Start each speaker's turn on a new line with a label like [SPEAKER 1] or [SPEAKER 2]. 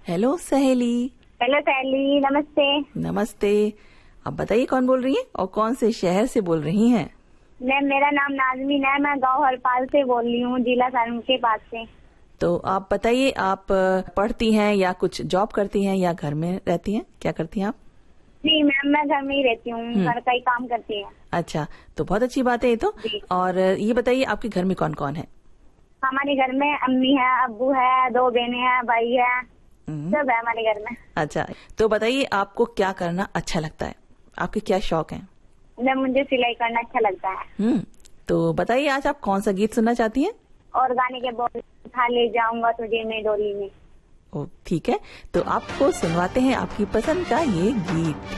[SPEAKER 1] Hello सहेली।
[SPEAKER 2] Hello सहेली, नमस्ते।
[SPEAKER 1] नमस्ते। अब बताइए कौन बोल रही है और कौन से शहर से बोल रही हैं?
[SPEAKER 2] मैम मेरा नाम नाजमीन है, मैं गांव हरपाल से बोल रही हूँ, जिला सारण के पास से।
[SPEAKER 1] तो आप बताइए, आप पढ़ती हैं या कुछ जॉब करती हैं या घर में रहती हैं? क्या करती हैं आप?
[SPEAKER 2] जी मैम, मैं घर में ही रहती हूँ, घर का ही काम करती हूँ।
[SPEAKER 1] अच्छा, तो बहुत अच्छी बात है ये तो। और ये बताइए आपके घर में कौन कौन है?
[SPEAKER 2] हमारे घर में अम्मी है, अब्बू है, 2 बहनें हैं, भाई है, सब है हमारे घर में।
[SPEAKER 1] अच्छा, तो बताइए आपको क्या करना अच्छा लगता है? आपके क्या शौक हैं?
[SPEAKER 2] मुझे सिलाई करना अच्छा लगता है।
[SPEAKER 1] तो बताइए आज आप कौन सा गीत सुनना चाहती हैं?
[SPEAKER 2] और गाने के बोल उठा ले जाऊंगा तुझे मैं डोली में।
[SPEAKER 1] ओ ठीक है, तो आपको सुनवाते हैं आपकी पसंद का ये गीत।